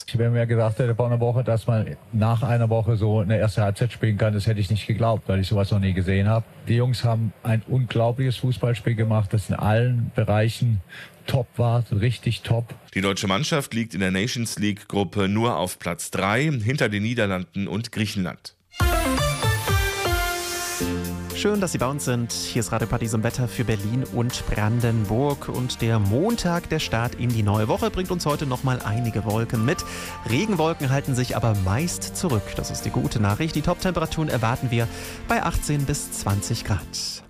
Wenn mir gesagt hätte vor einer Woche, dass man nach einer Woche so eine erste Halbzeit spielen kann, das hätte ich nicht geglaubt, weil ich sowas noch nie gesehen habe. Die Jungs haben ein unglaubliches Fußballspiel gemacht, das in allen Bereichen top war, richtig top. Die deutsche Mannschaft liegt in der Nations League-Gruppe nur auf Platz 3, hinter den Niederlanden und Griechenland. Schön, dass Sie bei uns sind. Hier ist Radio Paradies im Wetter für Berlin und Brandenburg. Und der Montag, der Start in die neue Woche, bringt uns heute nochmal einige Wolken mit. Regenwolken halten sich aber meist zurück. Das ist die gute Nachricht. Die Top-Temperaturen erwarten wir bei 18 bis 20 Grad.